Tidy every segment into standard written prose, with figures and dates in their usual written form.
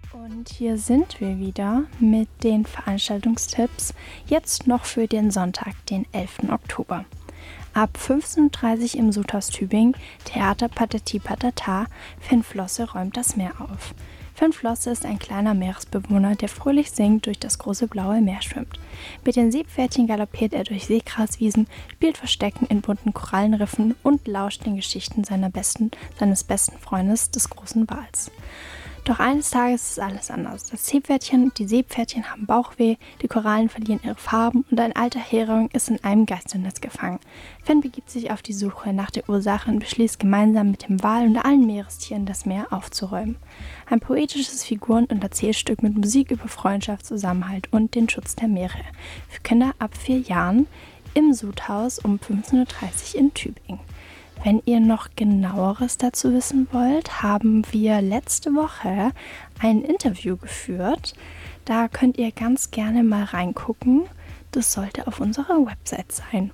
Und hier sind wir wieder mit den Veranstaltungstipps, jetzt noch für den Sonntag, den 11. Oktober. Ab 15:30 Uhr im Sudhaus Tübingen, Theater Patati Patata, Finn Flosse räumt das Meer auf. Finn Flosse ist ein kleiner Meeresbewohner, der fröhlich singend durch das große blaue Meer schwimmt. Mit den Seepferdchen galoppiert er durch Seegraswiesen, spielt Verstecken in bunten Korallenriffen und lauscht den Geschichten seines besten Freundes, des großen Wals. Doch eines Tages ist alles anders. Die Seepferdchen haben Bauchweh, die Korallen verlieren ihre Farben und ein alter Hering ist in einem Geisternetz gefangen. Finn begibt sich auf die Suche nach der Ursache und beschließt gemeinsam mit dem Wal und allen Meerestieren das Meer aufzuräumen. Ein poetisches Figuren- und Erzählstück mit Musik über Freundschaft, Zusammenhalt und den Schutz der Meere. Für Kinder ab 4 Jahren im Sudhaus um 15:30 Uhr in Tübingen. Wenn ihr noch genaueres dazu wissen wollt, haben wir letzte Woche ein Interview geführt. Da könnt ihr ganz gerne mal reingucken. Das sollte auf unserer Website sein.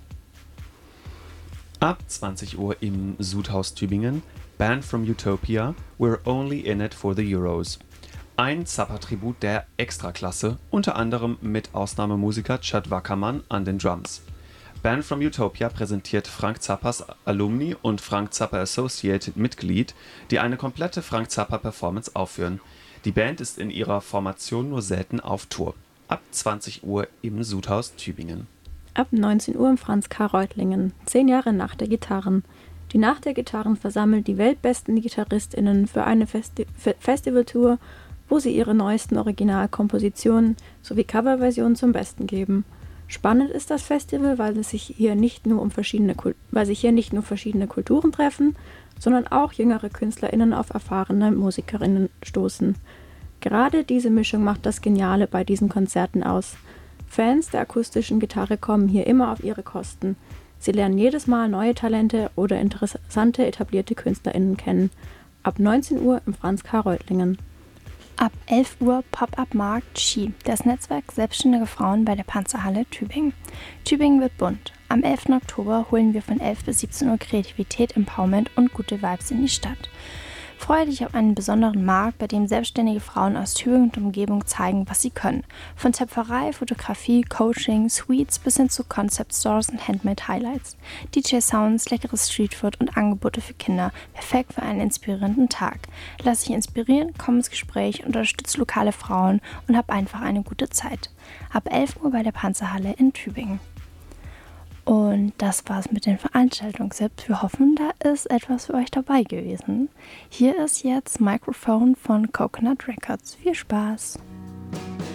Ab 20 Uhr im Sudhaus Tübingen, Band from Utopia, We're Only in It for the Euros. Ein Zappa-Tribut der Extraklasse, unter anderem mit Ausnahmemusiker Chad Wackermann an den Drums. Band from Utopia präsentiert Frank Zappas Alumni und Frank Zappa Associated Mitglied, die eine komplette Frank Zappa Performance aufführen. Die Band ist in ihrer Formation nur selten auf Tour. Ab 20 Uhr im Sudhaus Tübingen. Ab 19 Uhr im Franz K. Reutlingen, 10 Jahre Nacht der Gitarren. Die Nacht der Gitarren versammelt die weltbesten GitarristInnen für eine Festivaltour, wo sie ihre neuesten Originalkompositionen sowie Coverversionen zum Besten geben. Spannend ist das Festival, weil sich hier nicht nur verschiedene Kulturen treffen, sondern auch jüngere KünstlerInnen auf erfahrene MusikerInnen stoßen. Gerade diese Mischung macht das Geniale bei diesen Konzerten aus. Fans der akustischen Gitarre kommen hier immer auf ihre Kosten. Sie lernen jedes Mal neue Talente oder interessante etablierte KünstlerInnen kennen. Ab 19 Uhr im Franz K. Reutlingen. Ab 11 Uhr Pop-Up-Markt Ski, das Netzwerk Selbstständige Frauen bei der Panzerhalle Tübingen. Tübingen wird bunt. Am 11. Oktober holen wir von 11 bis 17 Uhr Kreativität, Empowerment und gute Vibes in die Stadt. Freue dich auf einen besonderen Markt, bei dem selbstständige Frauen aus Tübingen und Umgebung zeigen, was sie können. Von Töpferei, Fotografie, Coaching, Sweets bis hin zu Concept Stores und Handmade Highlights. DJ-Sounds, leckeres Streetfood und Angebote für Kinder. Perfekt für einen inspirierenden Tag. Lass dich inspirieren, komm ins Gespräch, unterstütze lokale Frauen und hab einfach eine gute Zeit. Ab 11 Uhr bei der Panzerhalle in Tübingen. Und das war's mit den Veranstaltungstipps. Wir hoffen, da ist etwas für euch dabei gewesen. Hier ist jetzt Microphone von Coconut Records. Viel Spaß!